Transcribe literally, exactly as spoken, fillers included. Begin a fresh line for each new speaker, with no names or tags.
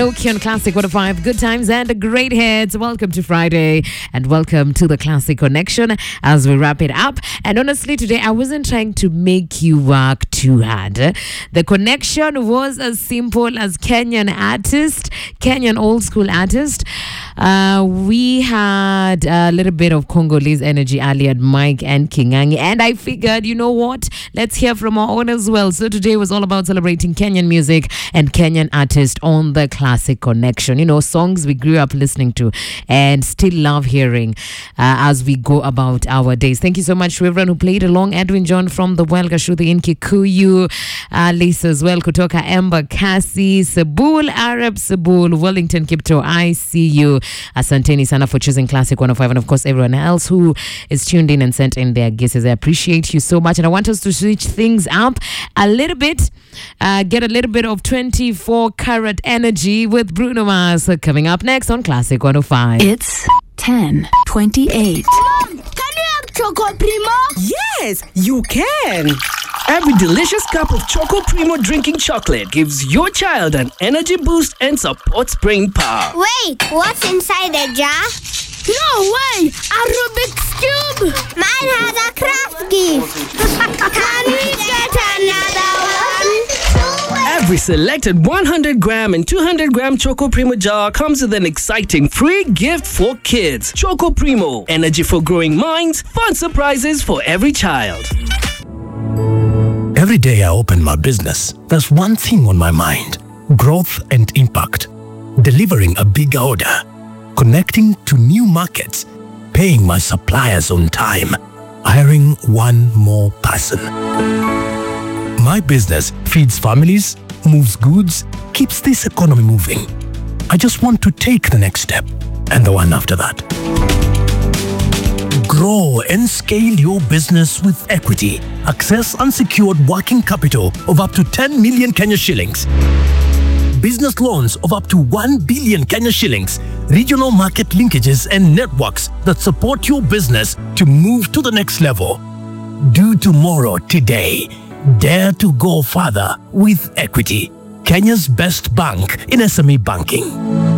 Okay, on Classic one oh five, good times and great hits. Welcome to Friday and welcome to the Classic Connection as we wrap it up. And honestly, today I wasn't trying to make you work too hard. The connection was as simple as Kenyan artist, Kenyan old school artist. Uh, we had a little bit of Congolese energy earlier, Mike and Kingangi, and I figured, you know what? Let's hear from our own as well. So today was all about celebrating Kenyan music and Kenyan artists on the Classic Connection. You know, songs we grew up listening to and still love hearing uh, as we go about our days. Thank you so much to everyone who played along. Edwin John from the Well, Gashuthi in Kikuyu, uh, Lisa as well, Kutoka Ember, Cassie, Sabul, Arab Sabul, Wellington Kipto, I see you. Asanteni sana for choosing Classic one oh five, and of course everyone else who is tuned in and sent in their guesses. I appreciate you so much, and I want us to switch things up a little bit, uh, get a little bit of twenty-four karat energy with Bruno Mars coming up next on Classic one oh five.
It's ten twenty-eight.
Mom, can you have Choco Primo?
Yes, you can. Every delicious cup of Choco Primo drinking chocolate gives your child an energy boost and supports brain power.
Wait, what's inside the jar? No way! A Rubik's Cube! Mine has a craft gift! Can we get another one?
Every selected one hundred gram and two hundred gram Choco Primo jar comes with an exciting free gift for kids. Choco Primo, energy for growing minds, fun surprises for every child.
Every day I open my business, there's one thing on my mind: growth and impact. Delivering a big order, connecting to new markets, paying my suppliers on time, hiring one more person. My business feeds families, moves goods, keeps this economy moving. I just want to take the next step and the one after that. Grow and scale your business with equity. Access unsecured working capital of up to ten million Kenya shillings. Business loans of up to one billion Kenya shillings. Regional market linkages and networks that support your business to move to the next level. Do tomorrow today. Dare to go further with equity. Kenya's best bank in S M E banking.